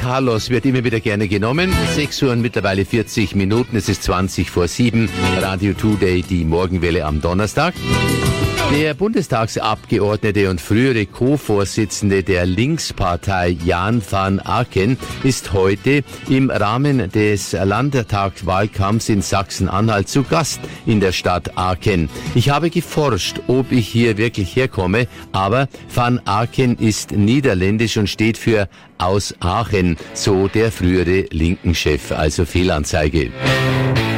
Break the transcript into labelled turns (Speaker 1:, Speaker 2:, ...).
Speaker 1: Carlos wird immer wieder gerne genommen. 6 Uhr und mittlerweile 40 Minuten. Es ist 20 vor 7. Radio Today, die Morgenwelle am Donnerstag. Der Bundestagsabgeordnete und frühere Co-Vorsitzende der Linkspartei Jan van Aken ist heute im Rahmen des Landtagswahlkampfs in Sachsen-Anhalt zu Gast in der Stadt Aken. Ich habe geforscht, ob ich hier wirklich herkomme, aber van Aken ist niederländisch und steht für aus Aachen, so der frühere Linken-Chef, also Fehlanzeige.